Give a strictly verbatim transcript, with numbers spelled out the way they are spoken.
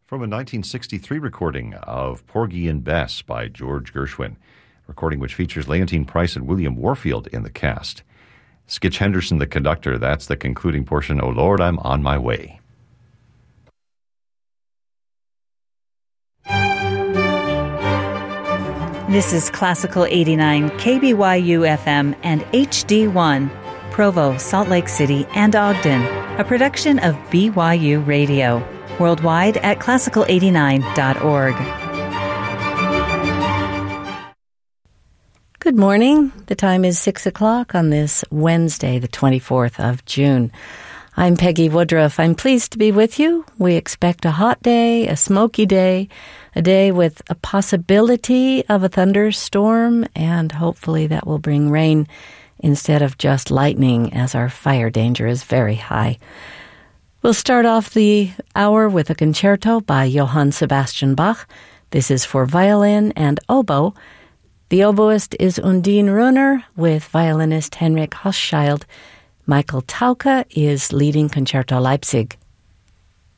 from a nineteen sixty-three recording of Porgy and Bess by George Gershwin, recording which features Leontine Price and William Warfield in the cast. Skitch Henderson, the conductor, that's the concluding portion. Oh Lord, I'm on my way. This is Classical eighty-nine, K B Y U F M and H D one, Provo, Salt Lake City, and Ogden, a production of B Y U Radio, worldwide at classical eighty-nine dot org. Good morning. The time is six o'clock on this Wednesday, the twenty-fourth of June. I'm Peggy Woodruff. I'm pleased to be with you. We expect a hot day, a smoky day, a day with a possibility of a thunderstorm, and hopefully that will bring rain instead of just lightning, as our fire danger is very high. We'll start off the hour with a concerto by Johann Sebastian Bach. This is for violin and oboe. The oboist is Undine Runer with violinist Henrik Hochschild. Michael Tauke is leading Concerto Leipzig.